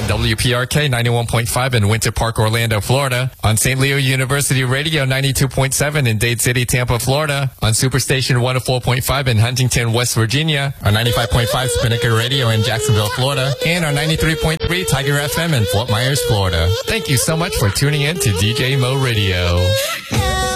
WPRK 91.5 in Winter Park, Orlando, Florida. On St. Leo University Radio 92.7 in Dade City, Tampa, Florida. On Superstation 104.5 in Huntington, West Virginia. On 95.5 Spinnaker Radio in Jacksonville, Florida. And on 93.3 Tiger FM in Fort Myers, Florida. Thank you so much for tuning in to DJ Mo Radio.